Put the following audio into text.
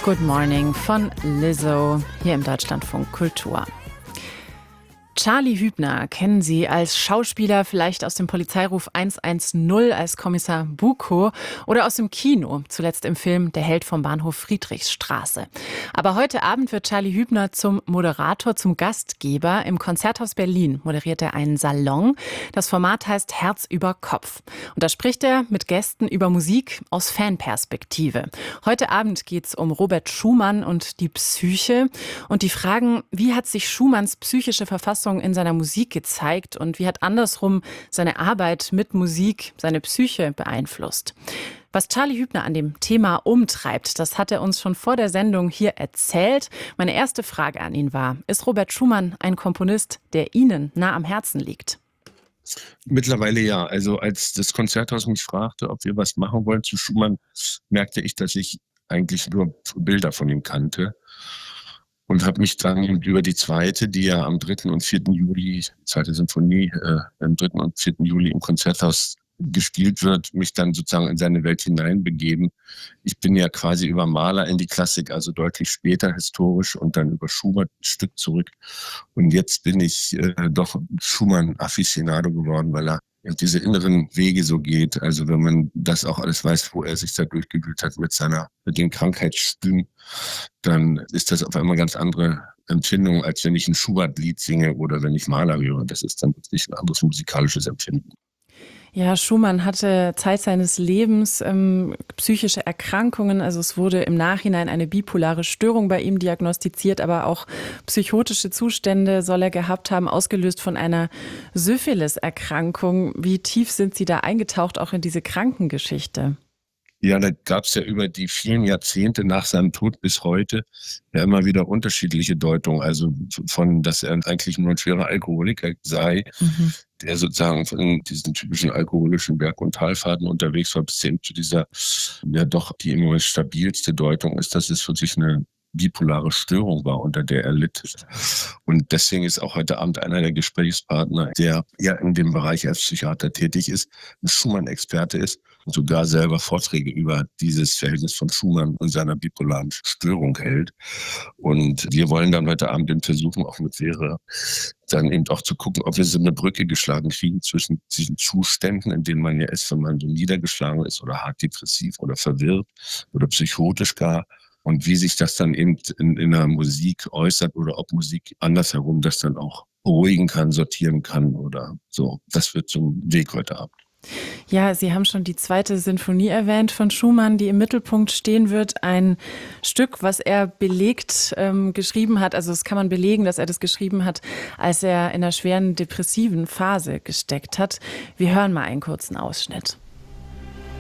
Good Morning von Lizzo hier im Deutschlandfunk Kultur. Charlie Hübner kennen Sie als Schauspieler vielleicht aus dem Polizeiruf 110 als Kommissar Buko oder aus dem Kino, zuletzt im Film Der Held vom Bahnhof Friedrichstraße. Aber heute Abend wird Charlie Hübner zum Moderator, zum Gastgeber. Im Konzerthaus Berlin moderiert er einen Salon. Das Format heißt Herz über Kopf. Und da spricht er mit Gästen über Musik aus Fanperspektive. Heute Abend geht es um Robert Schumann und die Psyche und die Fragen, wie hat sich Schumanns psychische Verfassung in seiner Musik gezeigt und wie hat andersrum seine Arbeit mit Musik seine Psyche beeinflusst. Was Charlie Hübner an dem Thema umtreibt, das hat er uns schon vor der Sendung hier erzählt. Meine erste Frage an ihn war, ist Robert Schumann ein Komponist, der Ihnen nah am Herzen liegt? Mittlerweile ja. Also als das Konzerthaus mich fragte, ob wir was machen wollen zu Schumann, merkte ich, dass ich eigentlich nur Bilder von ihm kannte. Und habe mich dann über die zweite, die ja am 3. und 4. Juli, zweite Symphonie, am 3. und 4. Juli im Konzerthaus gespielt wird, mich dann sozusagen in seine Welt hineinbegeben. Ich bin ja quasi über Mahler in die Klassik, also deutlich später historisch und dann über Schubert ein Stück zurück. Und jetzt bin ich doch Schumann-Afficionado geworden, weil er diese inneren Wege so geht. Also wenn man das auch alles weiß, wo er sich da durchgewühlt hat mit den Krankheitsstücken, dann ist das auf einmal ganz andere Empfindung, als wenn ich ein Schubert-Lied singe oder wenn ich Mahler höre. Das ist dann wirklich ein anderes musikalisches Empfinden. Ja, Schumann hatte Zeit seines Lebens psychische Erkrankungen. Also es wurde im Nachhinein eine bipolare Störung bei ihm diagnostiziert, aber auch psychotische Zustände soll er gehabt haben, ausgelöst von einer Syphilis-Erkrankung. Wie tief sind Sie da eingetaucht, auch in diese Krankengeschichte? Ja, da gab es ja über die vielen Jahrzehnte nach seinem Tod bis heute ja immer wieder unterschiedliche Deutungen. Also von, dass er eigentlich nur ein schwerer Alkoholiker sei, der sozusagen von diesen typischen alkoholischen Berg- und Talfahrten unterwegs war, bis hin zu dieser, ja doch die im Moment stabilste Deutung ist, dass es wirklich eine bipolare Störung war, unter der er litt. Und deswegen ist auch heute Abend einer der Gesprächspartner, der ja in dem Bereich als Psychiater tätig ist, ein Schumann-Experte ist und sogar selber Vorträge über dieses Verhältnis von Schumann und seiner bipolaren Störung hält. Und wir wollen dann heute Abend den versuchen, auch mit Vera dann eben auch zu gucken, ob wir so eine Brücke geschlagen kriegen zwischen diesen Zuständen, in denen man ja ist, wenn man so niedergeschlagen ist oder hart depressiv oder verwirrt oder psychotisch gar. Und wie sich das dann eben in der Musik äußert oder ob Musik andersherum das dann auch beruhigen kann, sortieren kann oder so. Das wird zum Weg heute Abend. Ja, Sie haben schon die zweite Sinfonie erwähnt von Schumann, die im Mittelpunkt stehen wird. Ein Stück, was er belegt geschrieben hat. Also das kann man belegen, dass er das geschrieben hat, als er in einer schweren depressiven Phase gesteckt hat. Wir hören mal einen kurzen Ausschnitt.